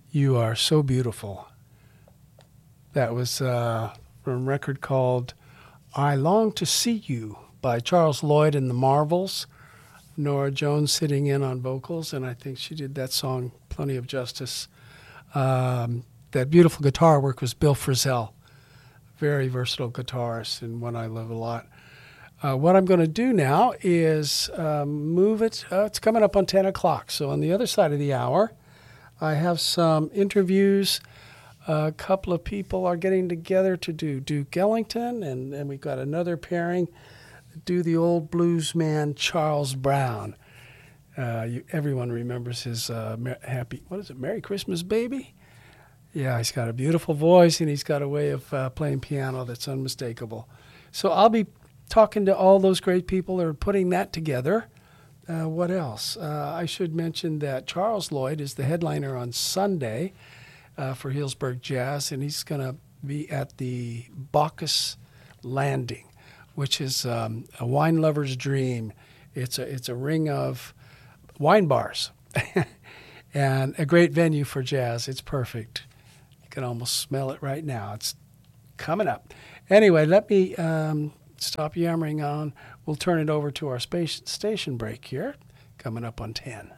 You Are So Beautiful. That was from a record called I Long to See You by Charles Lloyd and the Marvels. Nora Jones sitting in on vocals, and I think she did that song plenty of justice. That beautiful guitar work was Bill Frisell. Very versatile guitarist and one I love a lot. What I'm going to do now is move it. It's coming up on 10 o'clock. So on the other side of the hour, I have some interviews. A couple of people are getting together to do Duke Ellington, and we've got another pairing, do the old blues man Charles Brown. Everyone remembers his Merry Christmas Baby? Yeah, he's got a beautiful voice, and he's got a way of playing piano that's unmistakable. So I'll be talking to all those great people that are putting that together. What else? I should mention that Charles Lloyd is the headliner on Sunday for Healdsburg Jazz, and he's going to be at the Bacchus Landing, which is a wine lover's dream. It's a ring of wine bars and a great venue for jazz. It's perfect. You can almost smell it right now. It's coming up. Anyway, let me stop yammering on. We'll turn it over to our station break here, coming up on 10.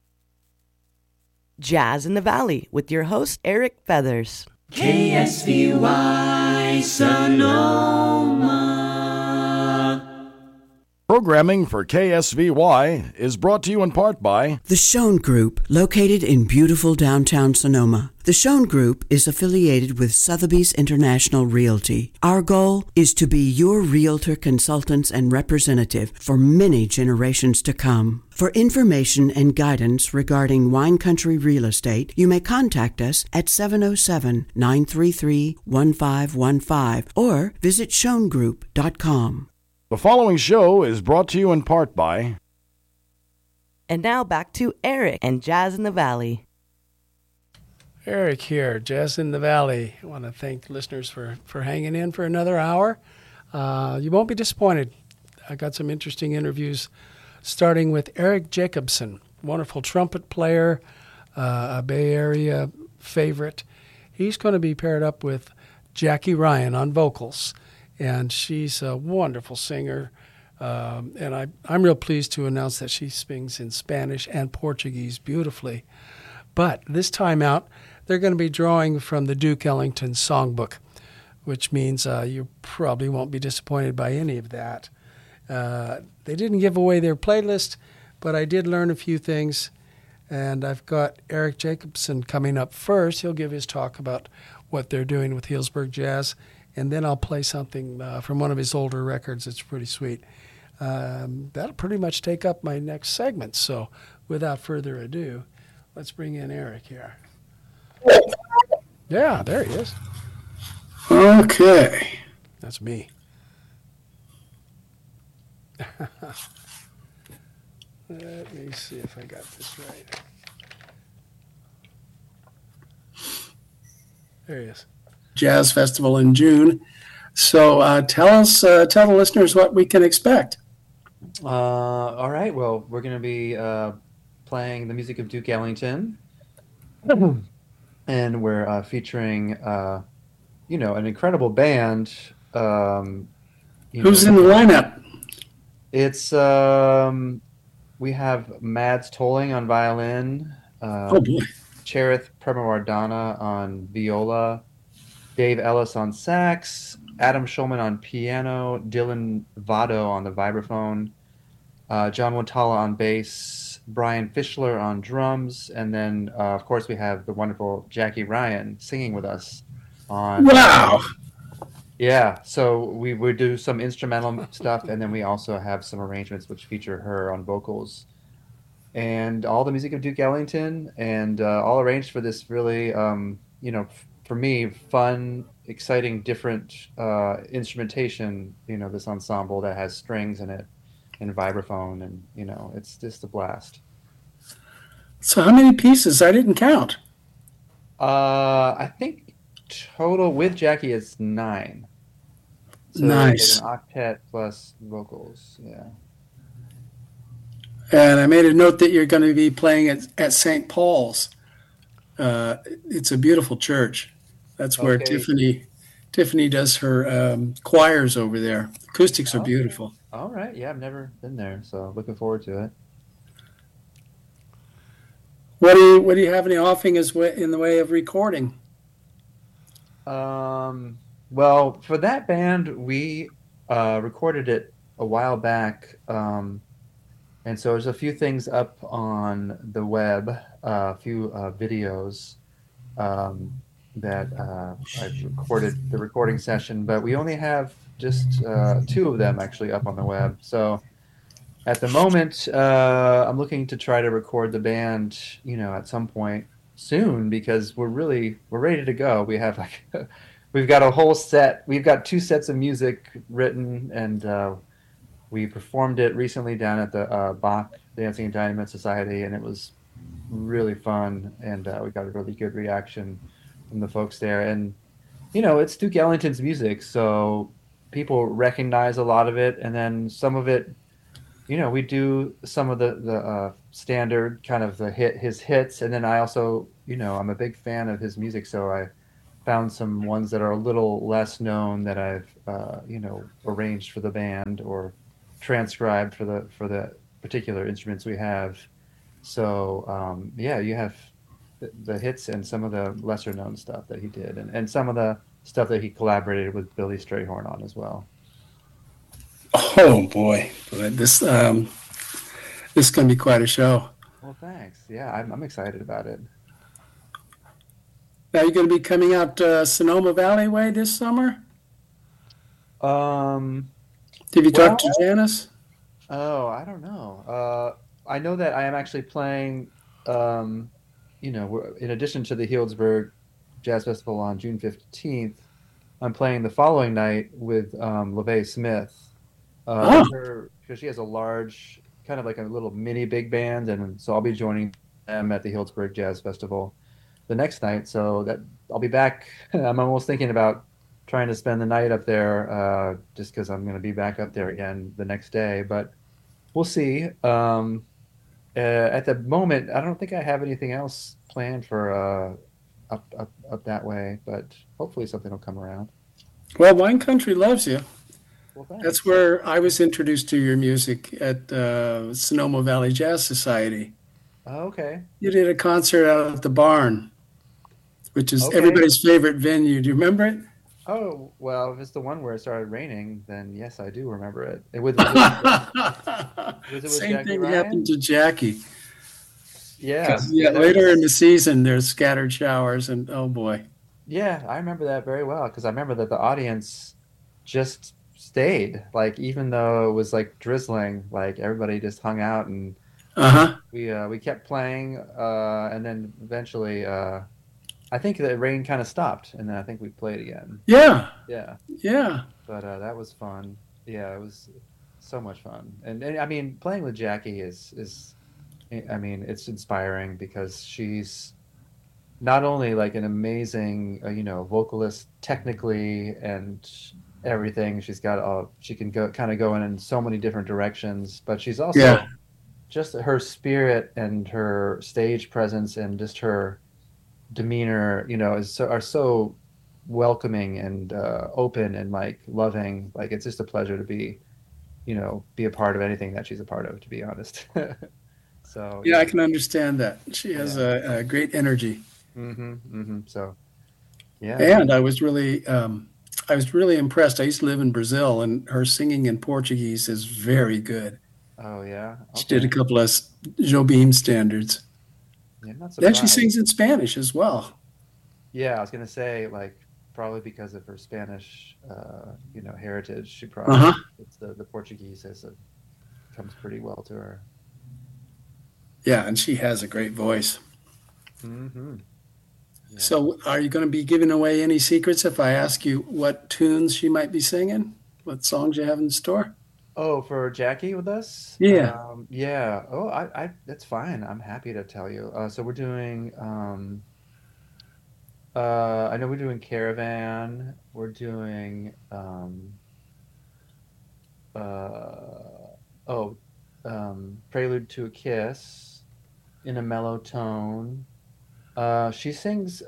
Jazz in the Valley with your host, Eric Feathers. KSVY Sonoma. Programming for KSVY is brought to you in part by The Schoen Group, located in beautiful downtown Sonoma. The Schoen Group is affiliated with Sotheby's International Realty. Our goal is to be your realtor, consultants, and representative for many generations to come. For information and guidance regarding wine country real estate, you may contact us at 707-933-1515 or visit schoengroup.com. The following show is brought to you in part by... And now back to Eric and Jazz in the Valley. Eric here, Jazz in the Valley. I want to thank listeners for hanging in for another hour. You won't be disappointed. I got some interesting interviews, starting with Eric Jacobson, wonderful trumpet player, a Bay Area favorite. He's going to be paired up with Jackie Ryan on vocals. And she's a wonderful singer, and I'm real pleased to announce that she sings in Spanish and Portuguese beautifully. But this time out, they're going to be drawing from the Duke Ellington Songbook, which means you probably won't be disappointed by any of that. They didn't give away their playlist, but I did learn a few things, and I've got Eric Jacobson coming up first. He'll give his talk about what they're doing with Healdsburg Jazz, and then I'll play something from one of his older records. It's pretty sweet. That'll pretty much take up my next segment. So without further ado, let's bring in Eric here. Yeah, there he is. Okay. That's me. Let me see if I got this right. There he is. Jazz Festival in June. So tell the listeners what we can expect. All right. Well, we're going to be playing the music of Duke Ellington, and we're featuring, an incredible band. Who's in the lineup? It's we have Mads Tolling on violin. Oh boy. Cherith Premawardana on viola. Dave Ellis on sax, Adam Schulman on piano, Dylan Vado on the vibraphone, John Watala on bass, Brian Fischler on drums, and then, of course, we have the wonderful Jackie Ryan singing with us on... Wow! Yeah, so we do some instrumental stuff, and then we also have some arrangements which feature her on vocals. And all the music of Duke Ellington, and all arranged for this really, for me, fun, exciting, different instrumentation, this ensemble that has strings in it and vibraphone, and, it's just a blast. So how many pieces? I didn't count. I think total with Jackie is 9. So nice. An octet plus vocals, yeah. And I made a note that you're going to be playing at St. Paul's. It's a beautiful church. That's where Okay. Tiffany does her choirs over there. Acoustics are Okay. beautiful. All right. Yeah, I've never been there, so looking forward to it. What do you have any offering in the way of recording? Um, well, for that band, we recorded it a while back, and so there's a few things up on the web, a few videos um, that I've recorded the recording session, but we only have just two of them actually up on the web. So at the moment, I'm looking to try to record the band, at some point soon because we're ready to go. We have like we've got a whole set. We've got two sets of music written, and we performed it recently down at the Bach Dancing and Dynamite Society, and it was really fun, and we got a really good reaction from the folks there. And it's Duke Ellington's music, so people recognize a lot of it, and then some of it we do some of the standard kind of his hits, and then I also, I'm a big fan of his music, so I found some ones that are a little less known that I've arranged for the band or transcribed for the particular instruments we have. So yeah, you have the hits and some of the lesser known stuff that he did, and some of the stuff that he collaborated with Billy Strayhorn on as well. Oh boy, this is going to be quite a show. Well, thanks. Yeah, I'm excited about it. Now you're going to be coming out Sonoma Valley way this summer. Um, Have you talked to well, Janice? oh, I don't know. I know that I am actually playing, um, in addition to the Healdsburg Jazz Festival on June 15th, I'm playing the following night with LeVay Smith, Oh, with her, because she has a large, kind of like a little mini big band, and so I'll be joining them at the Healdsburg Jazz Festival the next night. So that I'll be back. I'm almost thinking about trying to spend the night up there, just because I'm going to be back up there again the next day. But we'll see. At the moment, I don't think I have anything else planned for up that way, but hopefully something will come around. well, Wine Country loves you. Well, That's thanks. where I was introduced to your music at Sonoma Valley Jazz Society. Oh, okay. You did a concert out at the barn, which is Okay. everybody's favorite venue. Do you remember it? Oh, well, if it's the one where it started raining, then yes, I do remember it. Was it with Same Jackie thing happened Ryan? to Jackie. Yeah, Because yeah, yeah, that later in was. the season, there's scattered showers, and oh boy. Yeah, I remember that very well because I remember that the audience just stayed, like even though it was like drizzling, like everybody just hung out and Uh huh. we kept playing, and then eventually, I think the rain kind of stopped, and then I think we played again. Yeah. Yeah, Yeah. but that was fun. Yeah, it was so much fun, and I mean, playing with Jackie is, I mean, it's inspiring because she's not only like an amazing vocalist technically and everything. She can go kind of go in so many different directions, but she's Yeah. also just her spirit and her stage presence and just her demeanor, are so welcoming and open and like loving. Like it's just a pleasure to be a part of anything that she's a part of, to be honest. So Yeah, I yeah. can understand that. She has Yeah. a great energy. So yeah, And I was really impressed. I used to live in Brazil, and her singing in Portuguese is very good. oh yeah, She did a okay. couple of Jobim standards. Yeah, I'm not Then she surprised. sings in Spanish as well. Yeah, I was gonna say like probably because of her Spanish, heritage, she Uh probably huh. it's the Portuguese comes pretty well to her. Yeah, and she has a great voice. Hmm. Yeah. So, are you going to be giving away any secrets if I ask you what tunes she might be singing? What songs you have in store? Oh, for Jackie with us? Yeah. Yeah. Oh, I that's fine. I'm happy to tell you. So we're doing I know we're doing Caravan. We're doing oh Prelude to a Kiss in a mellow tone. She sings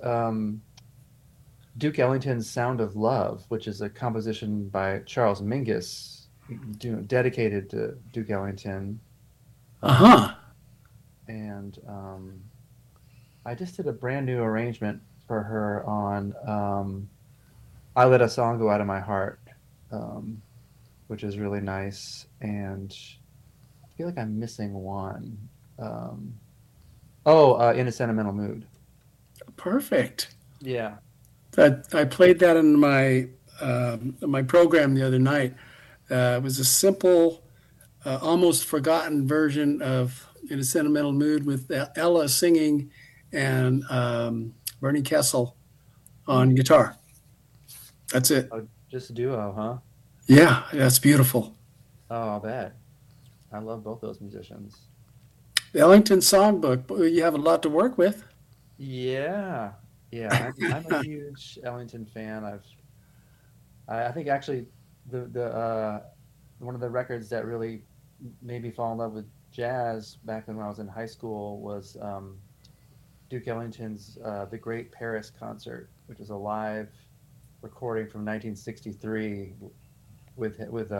Duke Ellington's "Sound of Love," which is a composition by Charles Mingus, dedicated to Duke Ellington. Uh-huh. And I just did a brand new arrangement for her on "I Let a Song Go Out of My Heart," which is really nice. And I feel like I'm missing one. In a Sentimental Mood. Perfect. Yeah. I played that in my program the other night. It was a simple, almost forgotten version of "In a Sentimental Mood" with Ella singing and Bernie Kessel on guitar. That's it. Oh, just a duo, huh? Yeah, that's beautiful. Oh, I'll bet. I love both those musicians. The Ellington Songbook, boy, you have a lot to work with. Yeah, yeah. I'm a huge Ellington fan. I think actually the one of the records that really made me fall in love with jazz back when I was in high school was Duke Ellington's "The Great Paris Concert," which is a live recording from 1963 with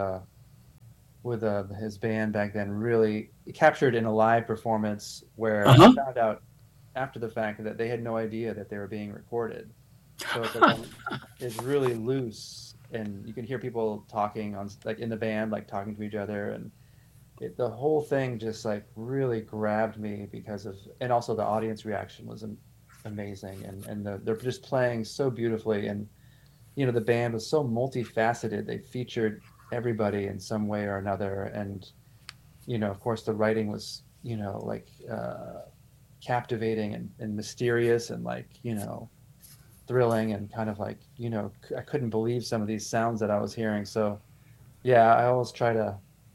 his band back then. Really captured in a live performance where I found out after the fact that they had no idea that they were being recorded. So it's really loose, and you can hear people talking on like in the band, like talking to each other, and the whole thing just like really grabbed me and also the audience reaction was amazing, and they're just playing so beautifully, and the band was so multifaceted. They featured everybody in some way or another, and of course the writing was captivating and mysterious and thrilling, and kind of I couldn't believe some of these sounds that I was hearing. So yeah, I always try to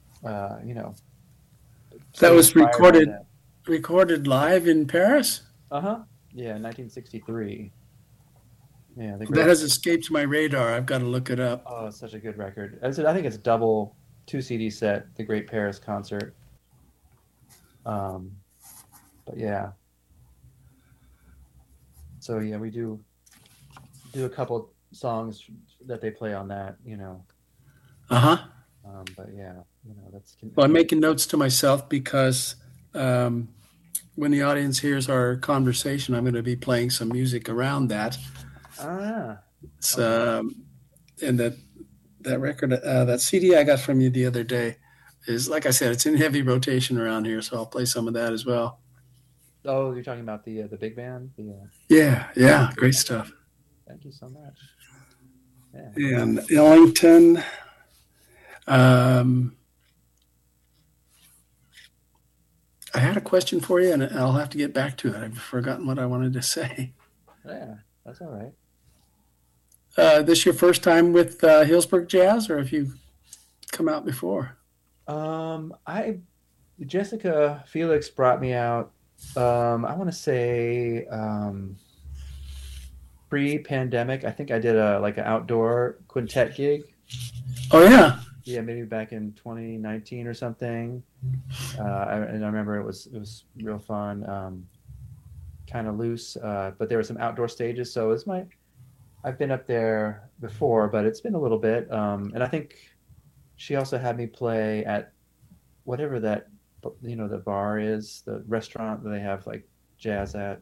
that was recorded live in Paris. Yeah, 1963. Yeah, that has escaped my radar. I've got to look it up. Oh, it's such a good record. I think it's double 2 CD set, The Great Paris Concert. But yeah. So yeah, we do a couple songs that they play on that, But yeah, that's. Well, I'm making notes to myself because when the audience hears our conversation, I'm going to be playing some music around that. It's, and that record, that CD I got from you the other day is, like I said, it's in heavy rotation around here, so I'll play some of that as well. Oh, you're talking about the big band? Yeah, great stuff. Thank you so much. Yeah. And Ellington, I had a question for you, and I'll have to get back to it. I've forgotten what I wanted to say. Yeah, that's all right. This your first time with Healdsburg Jazz, or have you come out before? Jessica Felix brought me out. I want to say pre-pandemic. I think I did an outdoor quintet gig. Oh yeah. Yeah, maybe back in 2019 or something. And I remember it was real fun, kind of loose, but there were some outdoor stages. So I've been up there before, but it's been a little bit. And I think she also had me play at whatever that, the bar is, the restaurant that they have jazz at.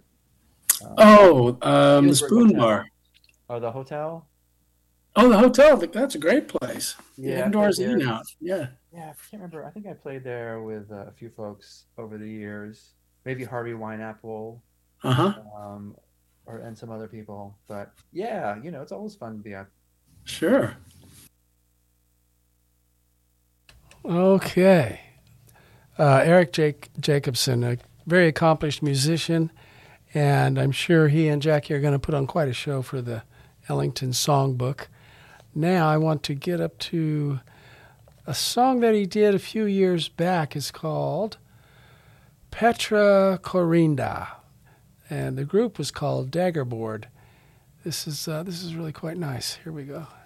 The Spoon Hotel. Bar. Oh, the hotel? Oh, the hotel. That's a great place. Yeah, indoors, in out. Yeah. Yeah, I can't remember. I think I played there with a few folks over the years. Maybe Harvey Wineapple. And some other people. But yeah, it's always fun to be out. Sure. Okay. Eric Jacobson, a very accomplished musician, and I'm sure he and Jackie are going to put on quite a show for the Ellington Songbook. Now I want to get up to a song that he did a few years back. It's called Petra Corinda, and the group was called Daggerboard. This is really quite nice. Here we go.